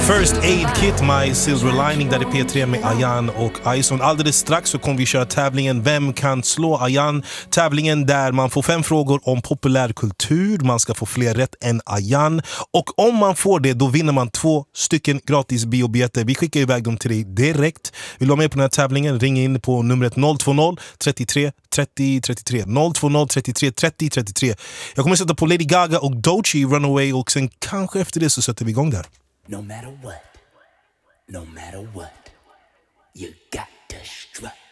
First Aid Kit, My Silver Lining, där är P3 med Ayan och Ison. Alldeles strax så kommer vi köra tävlingen Vem kan slå Ayan? Tävlingen där man får 5 frågor om populärkultur. Man ska få fler rätt än Ayan. Och om man får det, då vinner man 2 stycken gratis biobiljetter. Vi skickar iväg dem till dig direkt. Vill du vara med på den här tävlingen? Ring in på numret 020 33 30 33. 020 33 30 33. Jag kommer sätta på Lady Gaga och Doechii Runaway, och sen kanske efter det så sätter vi igång där. No matter what, you got to strut.